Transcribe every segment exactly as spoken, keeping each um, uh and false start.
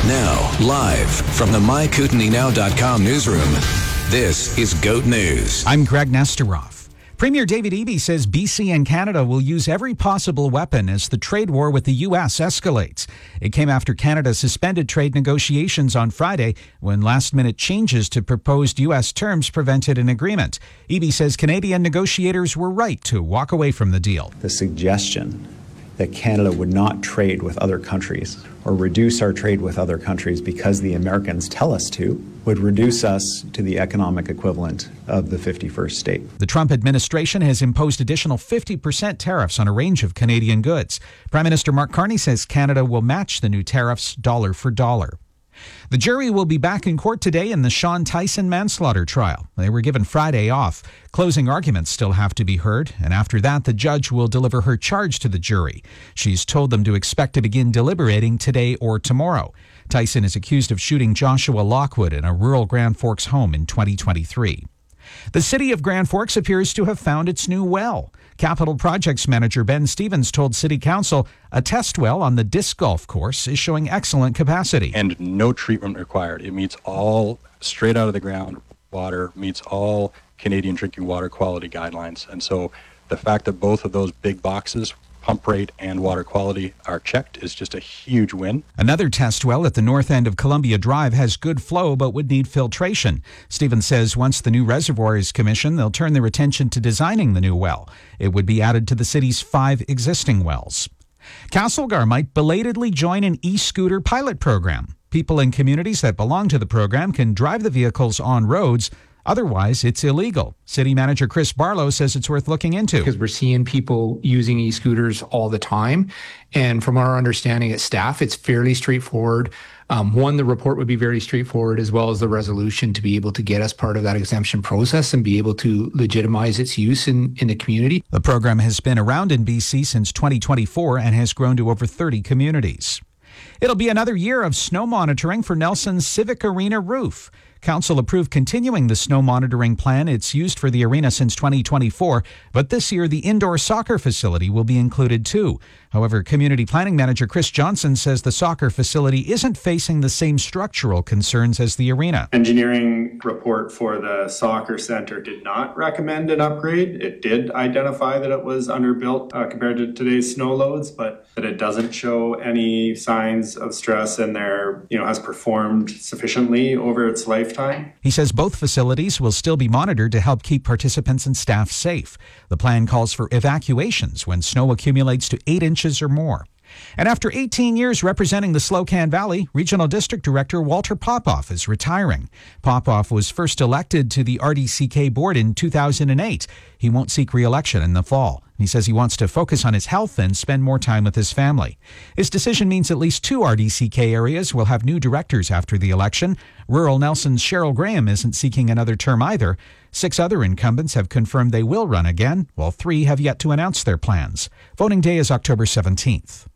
Now, live from the my kootenai now dot com newsroom, this is GOAT News. I'm Greg Nesteroff. Premier David Eby says B C and Canada will use every possible weapon as the trade war with the U S escalates. It came after Canada suspended trade negotiations on Friday when last-minute changes to proposed U S terms prevented an agreement. Eby says Canadian negotiators were right to walk away from the deal. The suggestion that Canada would not trade with other countries or reduce our trade with other countries because the Americans tell us to would reduce us to the economic equivalent of the fifty-first state. The Trump administration has imposed additional fifty percent tariffs on a range of Canadian goods. Prime Minister Mark Carney says Canada will match the new tariffs dollar for dollar. The jury will be back in court today in the Sean Tyson manslaughter trial. They were given Friday off. Closing arguments still have to be heard, and after that, the judge will deliver her charge to the jury. She's told them to expect to begin deliberating today or tomorrow. Tyson is accused of shooting Joshua Lockwood in a rural Grand Forks home in twenty twenty-three. The city of Grand Forks appears to have found its new well. Capital Projects Manager Ben Stevens told City Council a test well on the disc golf course is showing excellent capacity. And no treatment required. It meets all straight out of the ground water, meets all Canadian drinking water quality guidelines. And so the fact that both of those big boxes, pump rate and water quality, are checked is just a huge win. Another test well at the north end of Columbia Drive has good flow but would need filtration. Stevens says once the new reservoir is commissioned, they'll turn their attention to designing the new well. It would be added to the city's five existing wells. Castlegar might belatedly join an e-scooter pilot program. People in communities that belong to the program can drive the vehicles on roads. Otherwise, it's illegal. City Manager Chris Barlow says it's worth looking into. Because we're seeing people using e-scooters all the time. And from our understanding at staff, it's fairly straightforward. Um, one, the report would be very straightforward, as well as the resolution to be able to get us part of that exemption process and be able to legitimize its use in, in the community. The program has been around in B C since twenty twenty-four and has grown to over thirty communities. It'll be another year of snow monitoring for Nelson's Civic Arena roof. Council approved continuing the snow monitoring plan it's used for the arena since twenty twenty-four, but this year the indoor soccer facility will be included too. However, Community Planning Manager Chris Johnson says the soccer facility isn't facing the same structural concerns as the arena. Engineering report for the soccer center did not recommend an upgrade. It did identify that it was underbuilt uh, compared to today's snow loads, but that it doesn't show any signs of stress and there, you know, has performed sufficiently over its lifetime. He says both facilities will still be monitored to help keep participants and staff safe. The plan calls for evacuations when snow accumulates to eight inches or more. And after eighteen years representing the Slocan Valley, Regional District Director Walter Popoff is retiring. Popoff was first elected to the R D C K board in two thousand eight. He won't seek re-election in the fall. He says he wants to focus on his health and spend more time with his family. His decision means at least two R D C K areas will have new directors after the election. Rural Nelson's Cheryl Graham isn't seeking another term either. Six other incumbents have confirmed they will run again, while three have yet to announce their plans. Voting day is October seventeenth.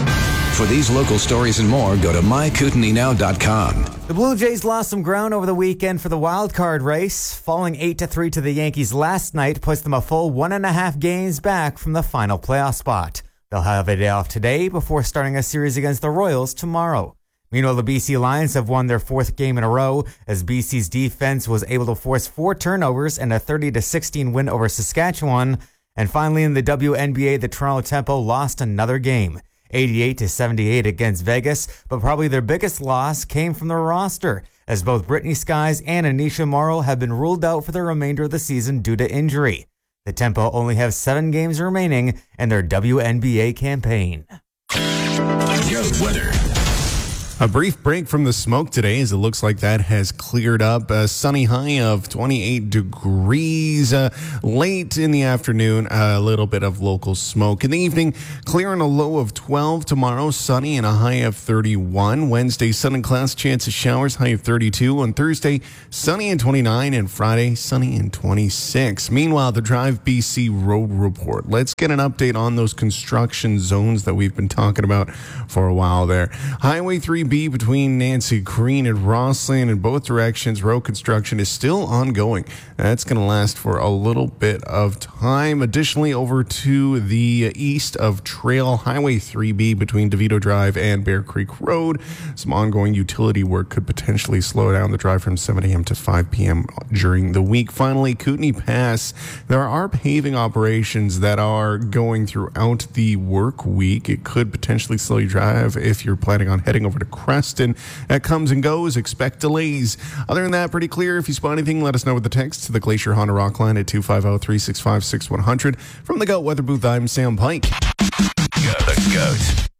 For these local stories and more, go to my kootenai now dot com. The Blue Jays lost some ground over the weekend for the wild card race. Falling eight to three to the Yankees last night puts them a full one and a half games back from the final playoff spot. They'll have a day off today before starting a series against the Royals tomorrow. Meanwhile, the B C Lions have won their fourth game in a row as B C's defense was able to force four turnovers and a thirty to sixteen win over Saskatchewan. And finally, in the W N B A, the Toronto Tempo lost another game, eighty-eight to seventy-eight against Vegas, but probably their biggest loss came from the roster, as both Brittany Skies and Anisha Morrow have been ruled out for the remainder of the season due to injury. The Tempo only have seven games remaining in their W N B A campaign. Goat weather. A brief break from the smoke today as it looks like that has cleared up. A sunny high of twenty-eight degrees. Uh, late in the afternoon, a little bit of local smoke. In the evening, clear and a low of twelve. Tomorrow, sunny and a high of thirty-one. Wednesday, sun and clouds, chance of showers, high of thirty-two. On Thursday, sunny and twenty-nine. And Friday, sunny and twenty-six. Meanwhile, the Drive B C Road Report. Let's get an update on those construction zones that we've been talking about for a while there. Highway three B between Nancy Green and Roslyn in both directions. Road construction is still ongoing. That's going to last for a little bit of time. Additionally, over to the east of Trail Highway three B between DeVito Drive and Bear Creek Road. Some ongoing utility work could potentially slow down the drive from seven a.m. to five p.m. during the week. Finally, Kootenay Pass. There are paving operations that are going throughout the work week. It could potentially slow your drive if you're planning on heading over to Creston. That comes and goes. Expect delays. Other than that, pretty clear. If you spot anything, let us know with the text to the Glacier Honda Rock line at two five zero, three six five, six one zero zero. From the Goat Weather Booth, I'm Sam Pike. The Goat.